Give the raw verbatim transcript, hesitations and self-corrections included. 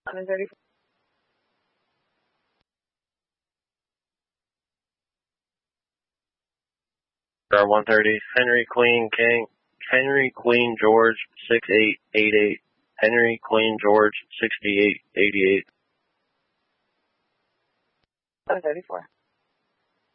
one thirty-four. Star one thirty, Henry Queen King, Henry Queen George six eight eight eight, Henry Queen George sixty-eight eighty-eight. one thirty-four.